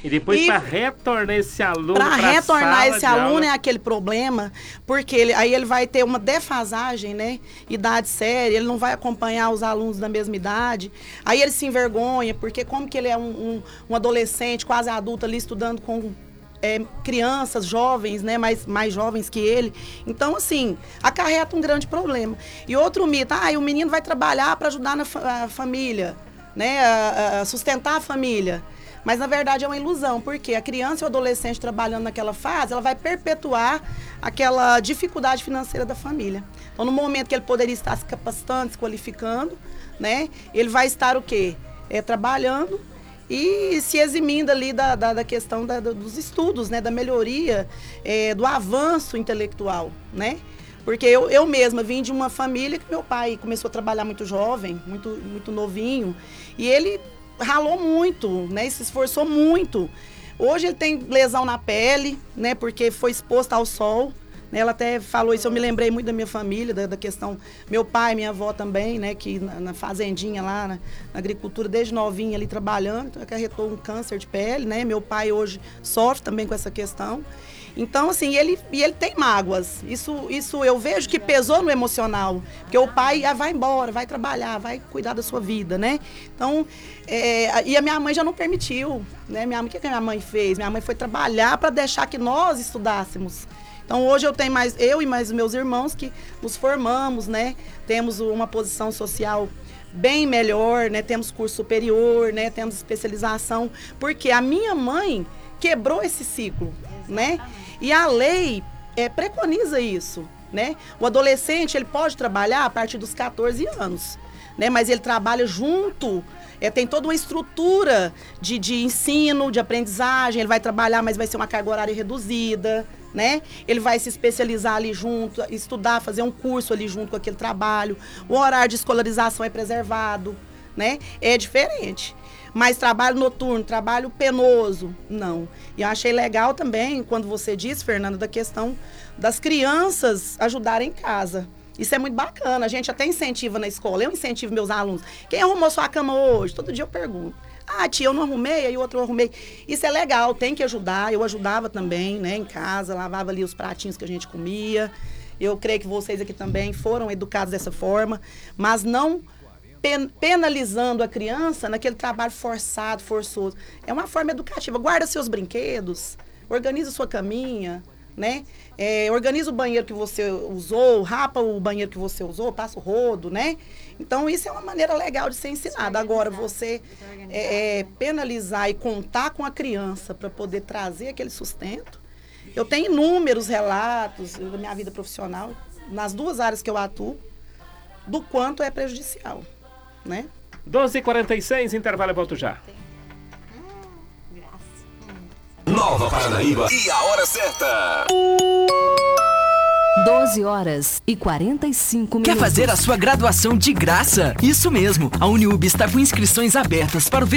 E depois para retornar esse aluno para retornar esse aluno aula. É aquele problema, porque aí ele vai ter uma defasagem, né? Idade séria, ele não vai acompanhar os alunos da mesma idade. Aí ele se envergonha, porque como que ele é um adolescente, quase adulto ali, estudando com crianças jovens, né, mais jovens que ele. Então, assim, acarreta um grande problema. E outro mito, o menino vai trabalhar para ajudar na família, né, a sustentar a família. Mas, na verdade, é uma ilusão, porque a criança e o adolescente trabalhando naquela fase, ela vai perpetuar aquela dificuldade financeira da família. Então, no momento que ele poderia estar se capacitando, se qualificando, né, ele vai estar o quê? Trabalhando e se eximindo ali da questão dos estudos, né, da melhoria, do avanço intelectual, né? Porque eu mesma vim de uma família que meu pai começou a trabalhar muito jovem, muito novinho, e ele ralou muito, né, e se esforçou muito. Hoje ele tem lesão na pele, né, porque foi exposto ao sol. Ela até falou isso, eu me lembrei muito da minha família, da questão, meu pai, minha avó também, né, que na fazendinha lá, na agricultura, desde novinha ali trabalhando, então acarretou um câncer de pele, né, meu pai hoje sofre também com essa questão. Então, assim, ele tem mágoas, isso eu vejo que pesou no emocional, porque o pai vai embora, vai trabalhar, vai cuidar da sua vida, né, então, e a minha mãe já não permitiu, né, o que a minha mãe fez? Minha mãe foi trabalhar para deixar que nós estudássemos. Então, hoje eu e mais meus irmãos que nos formamos, né? Temos uma posição social bem melhor, né? Temos curso superior, né? Temos especialização, porque a minha mãe quebrou esse ciclo, né? E a lei preconiza isso, né? O adolescente, ele pode trabalhar a partir dos 14 anos, né? Mas ele trabalha junto, tem toda uma estrutura de ensino, de aprendizagem, ele vai trabalhar, mas vai ser uma carga horária reduzida, né? Ele vai se especializar ali junto, estudar, fazer um curso ali junto com aquele trabalho. O horário de escolarização é preservado, né? É diferente. Mas trabalho noturno, trabalho penoso, não. E eu achei legal também, quando você disse, Fernanda, da questão das crianças ajudarem em casa. Isso é muito bacana, a gente até incentiva na escola, eu incentivo meus alunos. Quem arrumou sua cama hoje? Todo dia eu pergunto. Tia, eu não arrumei, aí o outro eu arrumei. Isso é legal, tem que ajudar. Eu ajudava também, né, em casa, lavava ali os pratinhos que a gente comia. Eu creio que vocês aqui também foram educados dessa forma, mas não penalizando a criança naquele trabalho forçado, forçoso. É uma forma educativa. Guarda seus brinquedos, organiza sua caminha, né? Organiza o banheiro que você usou, rapa o banheiro que você usou, passa o rodo, né? Então, isso é uma maneira legal de ser ensinado. Agora, você penalizar e contar com a criança para poder trazer aquele sustento. Eu tenho inúmeros relatos da minha vida profissional, nas duas áreas que eu atuo, do quanto é prejudicial, né? 12h46, intervalo, eu volto já. Nova Paranaíba e a hora certa. 12h45. Quer fazer a sua graduação de graça? Isso mesmo, a Uniub está com inscrições abertas para o